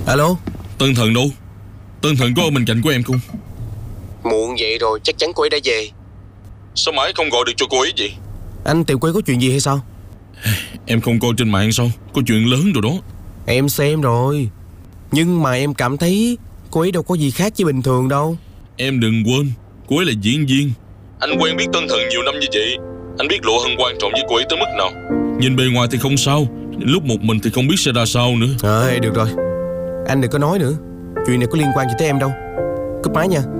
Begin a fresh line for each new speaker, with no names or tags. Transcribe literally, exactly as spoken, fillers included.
Alo.
Tân Thần đâu? Tân Thần có ở bên cạnh của em không?
Muộn vậy rồi, chắc chắn cô ấy đã về.
Sao mãi không gọi được cho cô ấy vậy?
Anh tìm cô ấy có chuyện gì hay sao?
Em không coi trên mạng sao? Có chuyện lớn rồi đó.
Em xem rồi, nhưng mà em cảm thấy cô ấy đâu có gì khác với bình thường đâu.
Em đừng quên, cô ấy là diễn viên. Anh quen biết Tân Thần nhiều năm như vậy, anh biết Lộ Hân quan trọng với cô ấy tới mức nào. Nhìn bề ngoài thì không sao, lúc một mình thì không biết sẽ ra sao nữa.
Ơi, được rồi, anh đừng có nói nữa. Chuyện này có liên quan gì tới em đâu. Cúp máy nha.